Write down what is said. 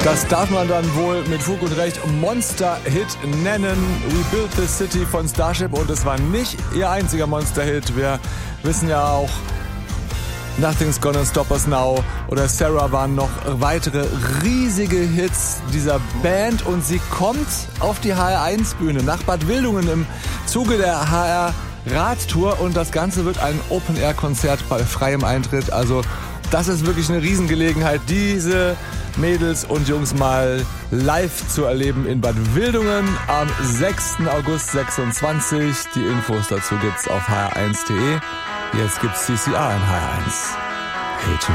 Das darf man dann wohl mit Fug und Recht Monster-Hit nennen. We Built This City von Starship, und es war nicht ihr einziger Monster-Hit. Wir wissen ja auch, Nothing's Gonna Stop Us Now oder Sarah waren noch weitere riesige Hits dieser Band, und sie kommt auf die HR1-Bühne nach Bad Wildungen im Zuge der HR Radtour, und das Ganze wird ein Open-Air-Konzert bei freiem Eintritt. Also das ist wirklich eine Riesengelegenheit, diese Mädels und Jungs mal live zu erleben in Bad Wildungen am 6. August 26. Die Infos dazu gibt's auf hr1.de. Jetzt gibt's CCR in HR1. Hey to